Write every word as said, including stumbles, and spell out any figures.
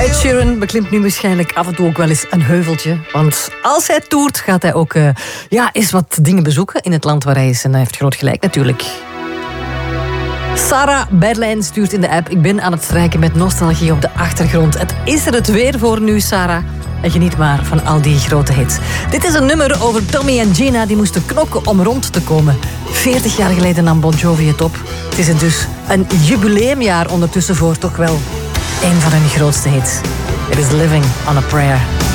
Ed Sheeran beklimt nu waarschijnlijk af en toe ook wel eens een heuveltje. Want als hij toert, gaat hij ook uh, ja, eens wat dingen bezoeken in het land waar hij is. En hij heeft groot gelijk natuurlijk. Sarah Berlijn stuurt in de app: ik ben aan het strijken met nostalgie op de achtergrond. Het is er het weer voor nu, Sarah. En geniet maar van al die grote hits. Dit is een nummer over Tommy en Gina die moesten knokken om rond te komen. veertig jaar geleden nam Bon Jovi het op. Het is dus een jubileumjaar ondertussen voor toch wel een van hun grootste hits. It is Living on a Prayer.